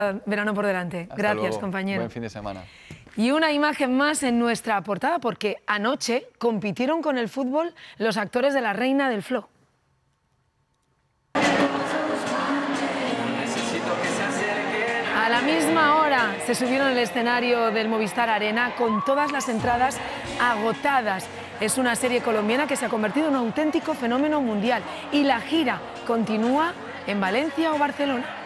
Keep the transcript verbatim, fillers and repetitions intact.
verano por delante. Hasta Gracias, luego. compañero. Buen fin de semana. Y una imagen más en nuestra portada, porque anoche compitieron con el fútbol los actores de La Reina del Flow. A la misma hora se subieron al escenario del Movistar Arena con todas las entradas agotadas. Es una serie colombiana que se ha convertido en un auténtico fenómeno mundial y la gira continúa en Valencia o Barcelona.